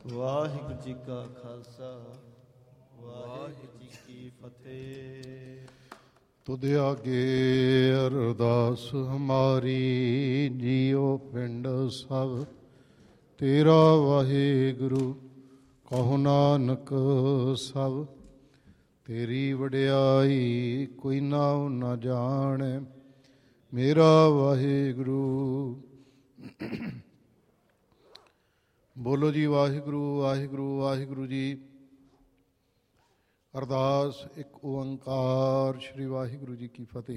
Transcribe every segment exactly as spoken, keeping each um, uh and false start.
ਵਾਹਿਗੁਰੂ ਜੀ ਕਾ ਖਾਲਸਾ ਵਾਹਿਗੁਰੂ ਜੀ ਕੀ ਫਤਿਹ। ਤੁਧ ਆਗੇ ਅਰਦਾਸ ਹਮਾਰੀ, ਜੀਓ ਪਿੰਡ ਸਭ ਤੇਰਾ ਵਾਹਿਗੁਰੂ। ਕਹੋ ਨਾਨਕ ਸਭ ਤੇਰੀ ਵਡਿਆਈ, ਕੋਈ ਨਾਉ ਨਾ ਜਾਣੈ ਮੇਰਾ ਵਾਹਿਗੁਰੂ। ਬੋਲੋ ਜੀ ਵਾਹਿਗੁਰੂ ਵਾਹਿਗੁਰੂ ਵਾਹਿਗੁਰੂ ਜੀ। ਅਰਦਾਸ ਇੱਕ ਓੰਕਾਰ ਸ਼੍ਰੀ ਵਾਹਿਗੁਰੂ ਜੀ ਕੀ ਫਤਿਹ।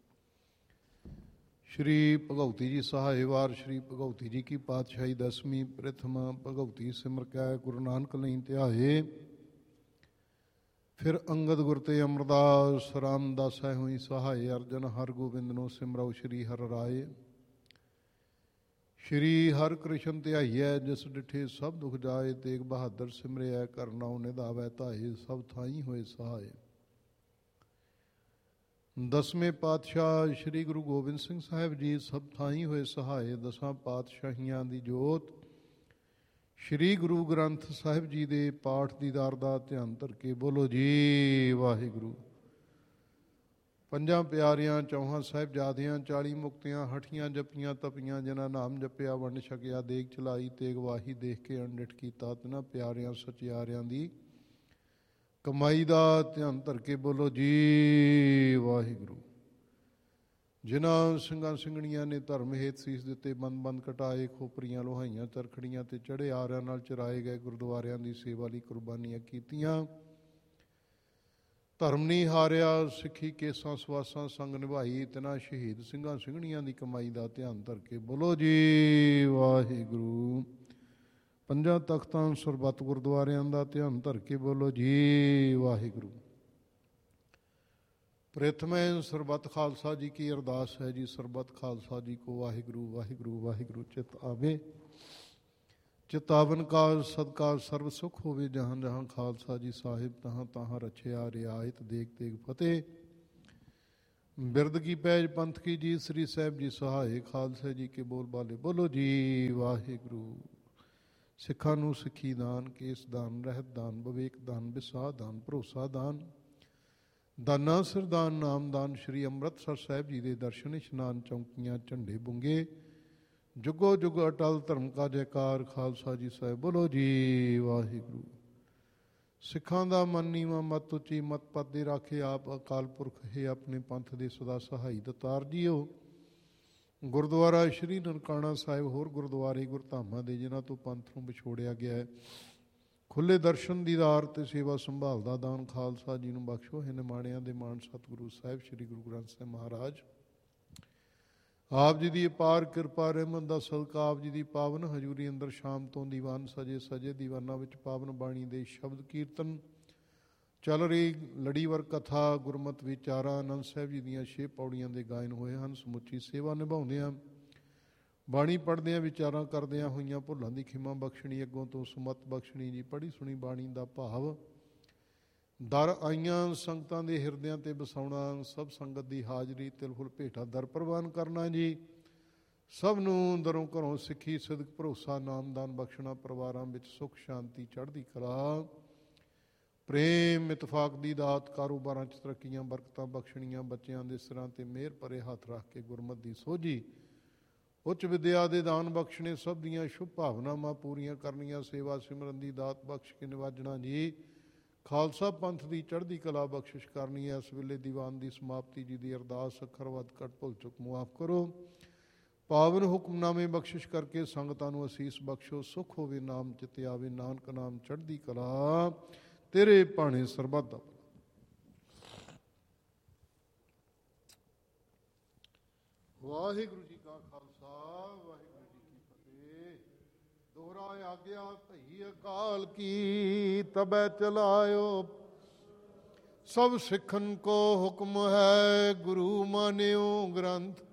ਸ਼੍ਰੀ ਭਗਉਤੀ ਜੀ ਸਹਾਇ ਵਾਰ ਸ਼੍ਰੀ ਭਗਉਤੀ ਜੀ ਕੀ ਪਾਤਸ਼ਾਹੀ ਦਸਵੀਂ ਪ੍ਰਥਮ ਭਗਉਤੀ ਸਿਮਰ ਕੈ ਗੁਰੂ ਨਾਨਕ ਲਈ ਧਿਆਏ। ਫਿਰ ਅੰਗਦ ਗੁਰ ਤੇ ਅਮਰਦਾਸ ਰਾਮਦਾਸੈ ਹੋਈ ਸਹਾਇ, ਅਰਜਨ ਹਰ ਗੋਬਿੰਦ ਨੂੰ ਸਿਮਰਉ ਸ਼੍ਰੀ ਹਰਿ ਰਾਏ। ਸ਼੍ਰੀ ਹਰਿ ਕ੍ਰਿਸ਼ਨ ਧਿਆਈਐ, ਜਿਸ ਡਿਠੇ ਸਭ ਦੁਖ ਜਾਏ। ਤੇਗ ਬਹਾਦਰ ਸਿਮਰਿਐ, ਕਰਨਾਉ ਨਿਧਾਵੈ ਧਾਏ। ਸਭ ਥਾਈ ਹੋਏ ਸਹਾਏ। ਦਸਵੇਂ ਪਾਤਸ਼ਾਹ ਸ਼੍ਰੀ ਗੁਰੂ ਗੋਬਿੰਦ ਸਿੰਘ ਸਾਹਿਬ ਜੀ ਸਭ ਥਾਈ ਹੋਏ ਸਹਾਏ। ਦਸਾਂ ਪਾਤਸ਼ਾਹੀਆਂ ਦੀ ਜੋਤ ਸ਼੍ਰੀ ਗੁਰੂ ਗ੍ਰੰਥ ਸਾਹਿਬ ਜੀ ਦੇ ਪਾਠ ਦੀਦਾਰ ਦਾ ਧਿਆਨ ਧਰ ਕੇ ਬੋਲੋ ਜੀ ਵਾਹਿਗੁਰੂ। ਪੰਜਾਂ ਪਿਆਰਿਆਂ ਚੌਹਾਂ ਸਾਹਿਬਜ਼ਾਦਿਆਂ, ਚਾਲੀ ਮੁਕਤਿਆਂ ਹਠੀਆਂ ਜਪੀਆਂ ਤਪੀਆਂ, ਜਿਨ੍ਹਾਂ ਨਾਮ ਜਪਿਆ ਵੰਡ ਛਕਿਆ ਦੇਗ ਚਲਾਈ। ਤੇਗ ਵਾਹੀ ਦੇਖ ਕੇ ਅੰਡਿਠ ਕੀਤਾ, ਤਿਨਾਂ ਪਿਆਰਿਆਂ ਸਚਿਆਰਿਆਂ ਦੀ ਕਮਾਈ ਦਾ ਧਿਆਨ ਧਰ ਕੇ ਬੋਲੋ ਜੀ ਵਾਹਿਗੁਰੂ। ਜਿਨ੍ਹਾਂ ਸਿੰਘਾਂ ਸਿੰਘਣੀਆਂ ਨੇ ਧਰਮ ਹੇਤ ਸੀਸ ਦਿੱਤੇ, ਬੰਦ ਬੰਦ ਕਟਾਏ, ਖੋਪਰੀਆਂ ਲੋਹਾਈਆਂ ਚਰਖੜੀਆਂ ਤੇ ਚੜ੍ਹੇ ਆਰਿਆਂ ਨਾਲ ਚਰਾਏ ਗਏ, ਗੁਰਦੁਆਰਿਆਂ ਦੀ ਸੇਵਾ ਲਈ ਕੁਰਬਾਨੀਆਂ ਕੀਤੀਆਂ, ਧਰਮ ਨਹੀਂ ਹਾਰਿਆ, ਸਿੱਖੀ ਕੇਸਾਂ ਸਵਾਸਾਂ ਸੰਗ ਨਿਭਾਈ, ਤਿਨਾਂ ਸ਼ਹੀਦ ਸਿੰਘਾਂ ਸਿੰਘਣੀਆਂ ਦੀ ਕਮਾਈ ਦਾ ਧਿਆਨ ਧਰ ਕੇ ਬੋਲੋ ਜੀ ਵਾਹਿਗੁਰੂ। ਪੰਜਾਂ ਤਖਤਾਂ ਸਰਬੱਤ ਗੁਰਦੁਆਰਿਆਂ ਦਾ ਧਿਆਨ ਧਰ ਕੇ ਬੋਲੋ ਜੀ ਵਾਹਿਗੁਰੂ। ਪ੍ਰਥਮੇ ਸਰਬੱਤ ਖਾਲਸਾ ਜੀ ਕੀ ਅਰਦਾਸ ਹੈ ਜੀ। ਸਰਬੱਤ ਖਾਲਸਾ ਜੀ ਕੋ ਵਾਹਿਗੁਰੂ ਵਾਹਿਗੁਰੂ ਵਾਹਿਗੁਰੂ ਚਿਤ ਆਵੇ। ਚਿਤਾਵਨ ਕਾਲ ਸਦਕਾ ਸਰਬ ਸੁਖ ਹੋਵੇ। ਜਹਾਂ ਜਹਾਂ ਖਾਲਸਾ ਜੀ ਸਾਹਿਬ, ਤਹਾਂ ਤਹਾਂ ਰਛਿਆ ਰਿਆਇਤ। ਦੇਖ ਦੇਖ ਫਤਿਹ। ਬਿਰਦ ਕੀ ਪੈਜ ਪੰਥ ਕੀ ਜੀ, ਸ੍ਰੀ ਸਾਹਿਬ ਜੀ ਸਹਾਏ। ਖਾਲਸੇ ਜੀ ਕੇ ਬੋਲ ਬਾਲੇ ਬੋਲੋ ਜੀ ਵਾਹਿਗੁਰੂ। ਸਿੱਖਾਂ ਨੂੰ ਸਿੱਖੀ ਦਾਨ, ਕੇਸ ਦਾਨ, ਰਹਿਤ ਦਾਨ, ਵਿਵੇਕ ਦਾਨ, ਵਿਸਾਹ ਦਾਨ, ਭਰੋਸਾ ਦਾਨ, ਦਾਨਾ ਸਿਰਦਾਨ, ਨਾਮਦਾਨ। ਸ਼੍ਰੀ ਅੰਮ੍ਰਿਤਸਰ ਸਾਹਿਬ ਜੀ ਦੇ ਦਰਸ਼ਨ ਇਸ਼ਨਾਨ, ਚੌਂਕੀਆਂ, ਝੰਡੇ ਬੁੰਗੇ, ਜੁਗੋ ਜੁਗ ਅਟਲ ਧਰਮ ਕਾ ਜੈਕਾਰ। ਖਾਲਸਾ ਜੀ ਸਾਹਿਬ ਬੋਲੋ ਜੀ ਵਾਹਿਗੁਰੂ। ਸਿੱਖਾਂ ਦਾ ਮਨ ਨੀਵਾਂ ਮਤ ਉੱਚੀ, ਮਤ ਪਤ ਦੇ ਰਾਖੇ ਆਪ। ਅਕਾਲ ਪੁਰਖ ਹੈ ਆਪਣੇ ਪੰਥ ਦੇ ਸਦਾ ਸਹਾਈ ਦਤਾਰ ਜੀਓ। ਗੁਰਦੁਆਰਾ ਸ਼੍ਰੀ ਨਨਕਾਣਾ ਸਾਹਿਬ, ਹੋਰ ਗੁਰਦੁਆਰੇ ਗੁਰਧਾਮਾਂ ਦੇ ਜਿਨ੍ਹਾਂ ਤੋਂ ਪੰਥ ਨੂੰ ਵਿਛੋੜਿਆ ਗਿਆ ਹੈ, ਖੁੱਲ੍ਹੇ ਦਰਸ਼ਨ ਦੀਦਾਰ ਅਤੇ ਸੇਵਾ ਸੰਭਾਲ ਦਾ ਦਾਨ ਖਾਲਸਾ ਜੀ ਨੂੰ ਬਖਸ਼ੋ। ਹੈ ਨਿਮਾਣਿਆਂ ਦੇ ਮਾਣ ਸਤਿਗੁਰੂ ਸਾਹਿਬ ਸ਼੍ਰੀ ਗੁਰੂ ਗ੍ਰੰਥ ਸਾਹਿਬ ਮਹਾਰਾਜ ਆਪ ਜੀ ਦੀ ਅਪਾਰ ਕਿਰਪਾ ਰਹਿਮਤ ਦਾ ਸਦਕਾ, ਆਪ ਜੀ ਦੀ ਪਾਵਨ ਹਜ਼ੂਰੀ ਅੰਦਰ ਸ਼ਾਮ ਤੋਂ ਦੀਵਾਨ ਸਜੇ ਸਜੇ ਦੀਵਾਨਾਂ ਵਿੱਚ ਪਾਵਨ ਬਾਣੀ ਦੇ ਸ਼ਬਦ ਕੀਰਤਨ ਚੱਲ ਰਹੀ। ਲੜੀਵਰ ਕਥਾ ਗੁਰਮਤਿ ਵਿਚਾਰਾਂ ਆਨੰਦ ਸਾਹਿਬ ਜੀ ਦੀਆਂ ਛੇ ਪੌੜੀਆਂ ਦੇ ਗਾਇਨ ਹੋਏ ਹਨ। ਸਮੁੱਚੀ ਸੇਵਾ ਨਿਭਾਉਂਦਿਆਂ, ਬਾਣੀ ਪੜ੍ਹਦਿਆਂ, ਵਿਚਾਰਾਂ ਕਰਦਿਆਂ ਹੋਈਆਂ ਭੁੱਲਾਂ ਦੀ ਖਿਮਾ ਬਖਸ਼ਣੀ, ਅੱਗੋਂ ਤੋਂ ਸੁਮਤ ਬਖਸ਼ਣੀ ਜੀ। ਪੜ੍ਹੀ ਸੁਣੀ ਬਾਣੀ ਦਾ ਭਾਵ ਦਰ ਆਈਆਂ ਸੰਗਤਾਂ ਦੇ ਹਿਰਦਿਆਂ 'ਤੇ ਵਸਾਉਣਾ। ਸਭ ਸੰਗਤ ਦੀ ਹਾਜ਼ਰੀ ਤਿਲ ਫੁੱਲ ਭੇਟਾ ਦਰ ਪ੍ਰਵਾਨ ਕਰਨਾ ਜੀ। ਸਭ ਨੂੰ ਦਰੋਂ ਘਰੋਂ ਸਿੱਖੀ ਸਿਦਕ ਭਰੋਸਾ ਨਾਮਦਾਨ ਬਖਸ਼ਣਾ। ਪਰਿਵਾਰਾਂ ਵਿੱਚ ਸੁੱਖ ਸ਼ਾਂਤੀ ਚੜ੍ਹਦੀ ਕਲਾ ਪ੍ਰੇਮ ਇਤਫਾਕ ਦੀ ਦਾਤ, ਕਾਰੋਬਾਰਾਂ 'ਚ ਤਰੱਕੀਆਂ ਬਰਕਤਾਂ ਬਖਸ਼ਣੀਆਂ। ਬੱਚਿਆਂ ਦੇ ਸਿਰਾਂ 'ਤੇ ਮਿਹਰ ਭਰੇ ਹੱਥ ਰੱਖ ਕੇ ਗੁਰਮਤਿ ਦੀ ਸੋਝੀ, ਉੱਚ ਵਿਦਿਆ ਦੇ ਦਾਨ ਬਖਸ਼ਣੇ। ਸਭ ਦੀਆਂ ਸ਼ੁਭ ਭਾਵਨਾਵਾਂ ਪੂਰੀਆਂ ਕਰਨੀਆਂ। ਸੇਵਾ ਸਿਮਰਨ ਦੀ ਦਾਤ ਬਖਸ਼ ਕੇ ਨਿਵਾਜਣਾ ਜੀ। ਖਾਲਸਾ ਪੰਥ ਦੀ ਚੜ੍ਹਦੀ ਕਲਾ ਬਖਸ਼ਿਸ਼ ਕਰਨੀ ਹੈ। ਇਸ ਵੇਲੇ ਦੀਵਾਨ ਦੀ ਸਮਾਪਤੀ ਜੀ ਦੀ ਅਰਦਾਸ। ਅੱਖਰ ਵੱਧ ਘੱਟ ਭੁੱਲ ਚੁੱਕ ਮੁਆਫ ਕਰੋ। ਪਾਵਨ ਹੁਕਮਨਾਮੇ ਬਖਸ਼ਿਸ਼ ਕਰਕੇ ਸੰਗਤਾਂ ਨੂੰ ਅਸੀਸ ਬਖਸ਼ੋ। ਸੁਖ ਹੋਵੇ ਨਾਮ ਚਿਤ ਆਵੇ, ਨਾਨਕ ਨਾਮ ਚੜ੍ਹਦੀ ਕਲਾ ਤੇਰੇ ਭਾਣੇ ਸਰਬੱਤ ਦਾ। ਵਾਹਿਗੁਰੂ ਜੀ ਕਾ ਖਾਲਸਾ ਵਾਹਿਗੁਰੂ ਜੀ ਕੀ ਫਤਿਹ। ਦੋਹਰਾ ਆਗਿਆ ਭਈ ਅਕਾਲ ਕੀ, ਤਬੈ ਚਲਾਇਓ ਸਭ ਸਿੱਖਨ ਕੋ ਹੁਕਮ ਹੈ। ਗੁਰੂ ਮਾਨਿਓ ਗ੍ਰੰਥ